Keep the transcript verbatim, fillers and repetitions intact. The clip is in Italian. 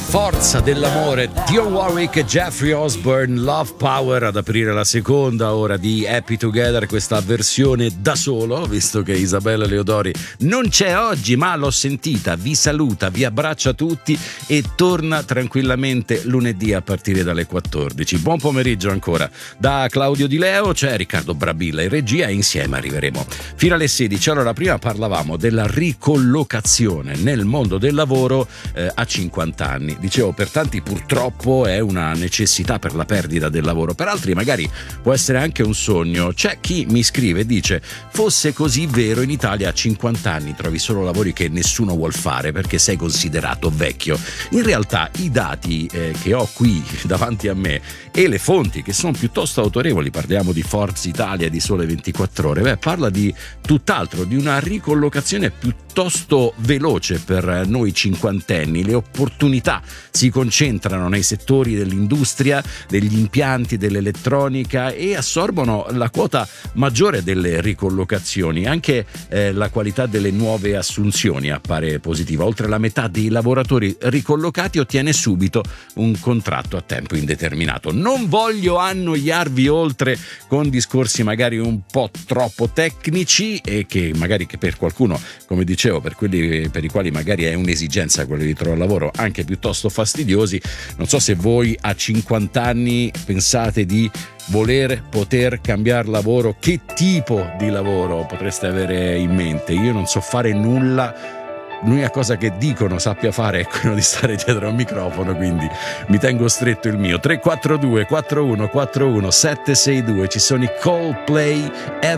forza dell'amore, Dio Warwick e Jeffrey Osborne, Love Power, ad aprire la seconda ora di Happy Together, questa versione da solo, visto che Isabella Leodori non c'è oggi, ma l'ho sentita, vi saluta, vi abbraccia tutti e torna tranquillamente lunedì a partire dalle quattordici. Buon pomeriggio ancora da Claudio Di Leo, c'è Riccardo Brabilla in regia e insieme arriveremo fino alle sedici. Allora, prima parlavamo della ricollocazione nel mondo del lavoro eh, a cinquanta anni. Dicevo, per tanti purtroppo è una necessità per la perdita del lavoro, per altri magari può essere anche un sogno. C'è chi mi scrive e dice: fosse così vero, in Italia a cinquanta anni trovi solo lavori che nessuno vuol fare perché sei considerato vecchio. In realtà i dati eh, che ho qui davanti a me e le fonti che sono piuttosto autorevoli, parliamo di Forza Italia e di Sole ventiquattro Ore, beh, parla di tutt'altro, di una ricollocazione piuttosto veloce per noi cinquantenni. Le opportunità si concentrano nei settori dell'industria, degli impianti, dell'elettronica e assorbono la quota maggiore delle ricollocazioni. Anche eh, la qualità delle nuove assunzioni appare positiva. Oltre la metà dei lavoratori ricollocati ottiene subito un contratto a tempo indeterminato. Non voglio annoiarvi oltre con discorsi magari un po' troppo tecnici e che magari che per qualcuno, come dicevo, per quelli per i quali magari è un'esigenza quello di trovare lavoro, anche piuttosto fastidiosi. Non so se voi a cinquanta anni pensate di voler poter cambiare lavoro, che tipo di lavoro potreste avere in mente? Io non so fare nulla. L'unica cosa che dicono sappia fare è quello di stare dietro al microfono, quindi mi tengo stretto il mio. Tre quattro due quattro uno quattro uno sette sei due. Ci sono i Coldplay,